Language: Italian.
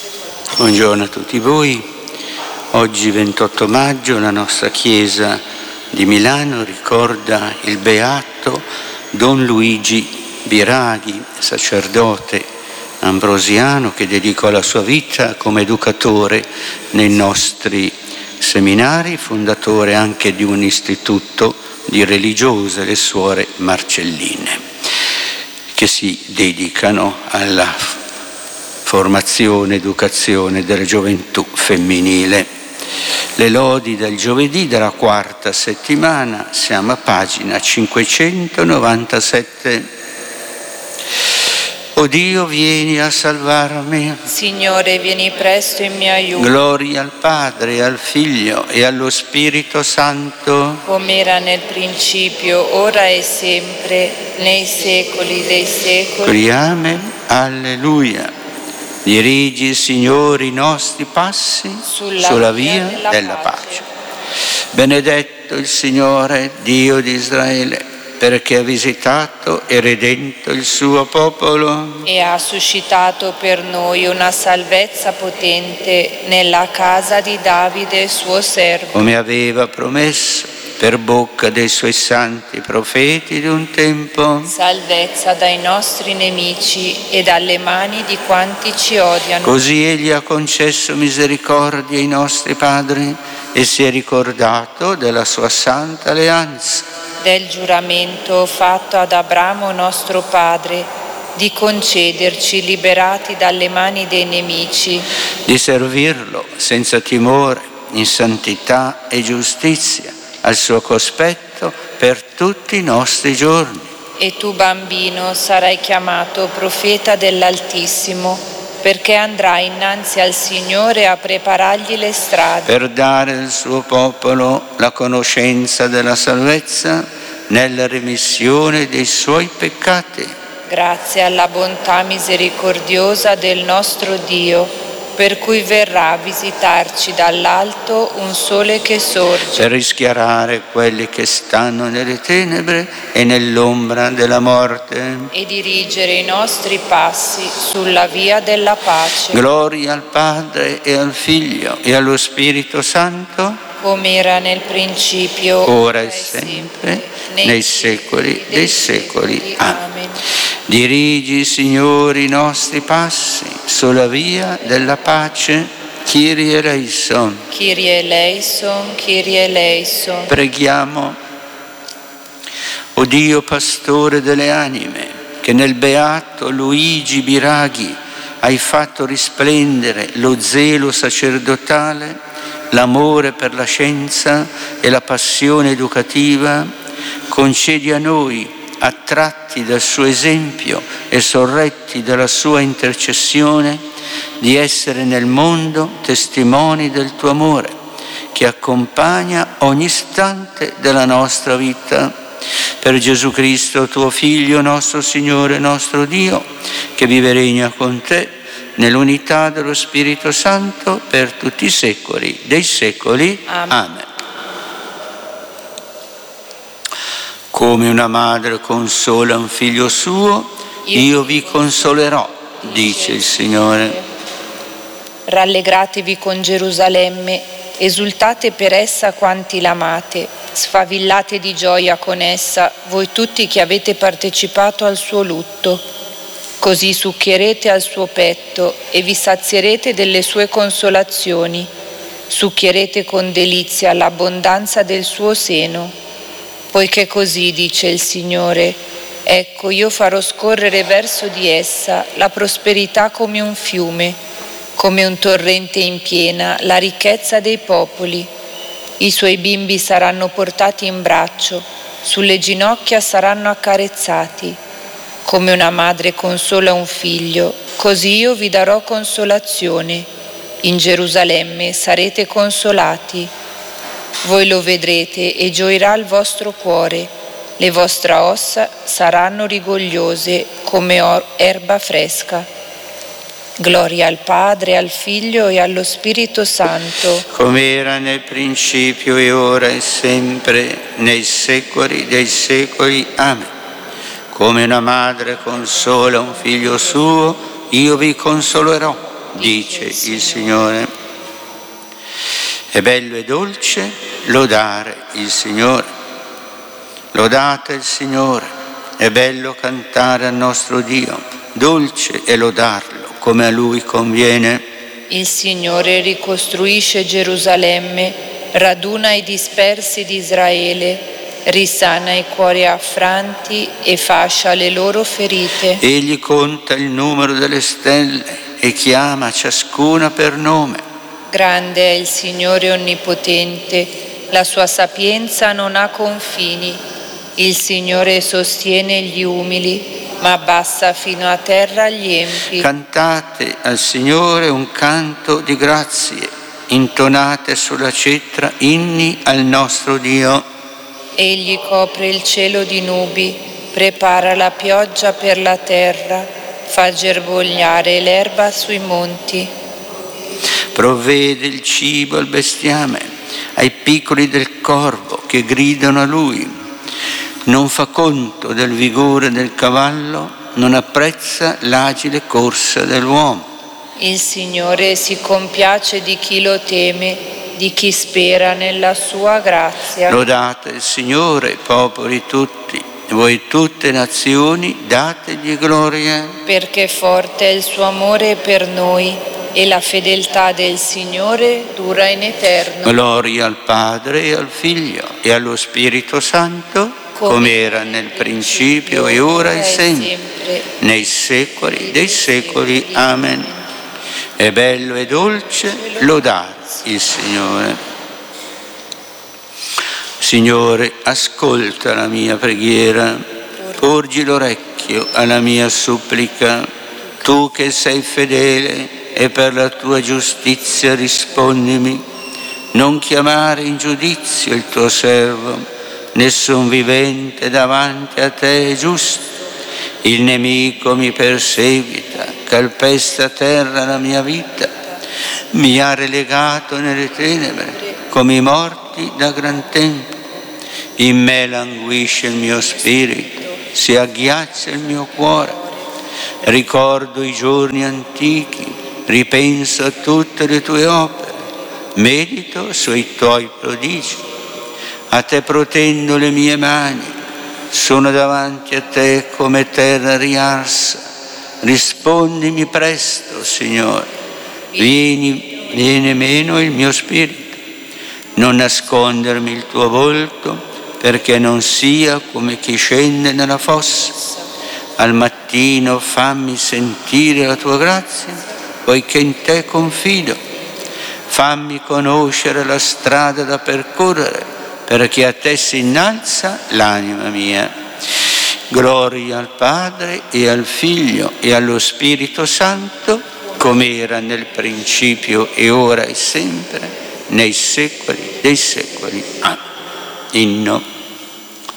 Buongiorno a tutti voi. Oggi 28 maggio la nostra Chiesa di Milano ricorda il beato Don Luigi Biraghi, sacerdote ambrosiano che dedicò la sua vita come educatore nei nostri seminari, fondatore anche di un istituto di religiose, le suore Marcelline, che si dedicano alla formazione, educazione della gioventù femminile. Le lodi del giovedì della quarta settimana, siamo a pagina 597. O Dio, vieni a salvarmi. Signore, vieni presto in mio aiuto. Gloria al Padre, al Figlio e allo Spirito Santo. Come era nel principio, ora e sempre, nei secoli dei secoli. Priamen, alleluia. Dirigi, Signore, i nostri passi sulla via della pace. Benedetto il Signore, Dio di Israele, perché ha visitato e redento il suo popolo e ha suscitato per noi una salvezza potente nella casa di Davide, suo servo. Come aveva promesso per bocca dei suoi santi profeti di un tempo. Salvezza dai nostri nemici e dalle mani di quanti ci odiano. Così egli ha concesso misericordia ai nostri padri e si è ricordato della sua santa alleanza. Del giuramento fatto ad Abramo nostro padre, di concederci, liberati dalle mani dei nemici, di servirlo senza timore, in santità e giustizia, al suo cospetto per tutti i nostri giorni. E tu, bambino, sarai chiamato profeta dell'Altissimo, perché andrai innanzi al Signore a preparargli le strade. Per dare al suo popolo la conoscenza della salvezza nella remissione dei suoi peccati. Grazie alla bontà misericordiosa del nostro Dio, per cui verrà a visitarci dall'alto un sole che sorge. Per rischiarare quelli che stanno nelle tenebre e nell'ombra della morte. E dirigere i nostri passi sulla via della pace. Gloria al Padre e al Figlio e allo Spirito Santo. Come era nel principio, ora e sempre, nei secoli dei secoli. Amen. Dirigi, Signore, i nostri passi sulla via della pace. Kyrie eleison. Kyrie eleison, Kyrie eleison. Preghiamo. O Dio, pastore delle anime, che nel beato Luigi Biraghi hai fatto risplendere lo zelo sacerdotale, l'amore per la scienza e la passione educativa, concedi a noi, attratti dal suo esempio e sorretti dalla sua intercessione, di essere nel mondo testimoni del tuo amore, che accompagna ogni istante della nostra vita. Per Gesù Cristo, tuo Figlio, nostro Signore, nostro Dio, che vive e regna con te, nell'unità dello Spirito Santo, per tutti i secoli dei secoli. Amen. Amen. Come una madre consola un figlio suo, io vi consolerò, dice il Signore. Rallegratevi con Gerusalemme, esultate per essa quanti l'amate, sfavillate di gioia con essa voi tutti che avete partecipato al suo lutto. Così succhierete al suo petto e vi sazierete delle sue consolazioni, succhierete con delizia l'abbondanza del suo seno. Poiché così dice il Signore, ecco io farò scorrere verso di essa la prosperità come un fiume, come un torrente in piena la ricchezza dei popoli. I suoi bimbi saranno portati in braccio, sulle ginocchia saranno accarezzati. Come una madre consola un figlio, così io vi darò consolazione. In Gerusalemme sarete consolati. Voi lo vedrete e gioirà il vostro cuore. Le vostre ossa saranno rigogliose come erba fresca. Gloria al Padre, al Figlio e allo Spirito Santo. Come era nel principio e ora e sempre, nei secoli dei secoli. Amen. Come una madre consola un figlio suo, io vi consolerò. dice il Signore. È bello e dolce lodare il Signore. Lodate il Signore, è bello cantare al nostro Dio, dolce è lodarlo come a Lui conviene. Il Signore ricostruisce Gerusalemme, raduna i dispersi di Israele, risana i cuori affranti e fascia le loro ferite. Egli conta il numero delle stelle e chiama ciascuna per nome. Grande è il Signore onnipotente, la sua sapienza non ha confini. Il Signore sostiene gli umili, ma abbassa fino a terra gli empi. Cantate al Signore un canto di grazie, intonate sulla cetra inni al nostro Dio. Egli copre il cielo di nubi, prepara la pioggia per la terra, fa germogliare l'erba sui monti. Provvede il cibo al bestiame, ai piccoli del corvo che gridano a Lui. Non fa conto del vigore del cavallo, non apprezza l'agile corsa dell'uomo. Il Signore si compiace di chi lo teme, di chi spera nella sua grazia. Lodate il Signore, popoli tutti, voi tutte nazioni, dategli gloria. Perché forte è il suo amore per noi e la fedeltà del Signore dura in eterno. Gloria al Padre e al Figlio e allo Spirito Santo, come era nel principio e ora e sempre, nei secoli dei secoli. Amen. È bello e dolce lodare il Signore. Signore, ascolta la mia preghiera, porgi l'orecchio alla mia supplica. Tu che sei fedele e per la tua giustizia rispondimi. Non chiamare in giudizio il tuo servo, nessun vivente davanti a te è giusto. Il nemico mi perseguita, calpesta a terra la mia vita, mi ha relegato nelle tenebre come i morti da gran tempo. In me languisce il mio spirito, si agghiaccia il mio cuore. Ricordo i giorni antichi, ripenso a tutte le tue opere, medito sui tuoi prodigi. A te protendo le mie mani, sono davanti a te come terra riarsa. Rispondimi presto, Signore, viene meno il mio spirito. Non nascondermi il tuo volto, perché non sia come chi scende nella fossa. Al mattino fammi sentire la tua grazia, poiché in te confido. Fammi conoscere la strada da percorrere, perché a te si innalza l'anima mia. Gloria al Padre e al Figlio e allo Spirito Santo, come era nel principio e ora e sempre, nei secoli dei secoli. Inno.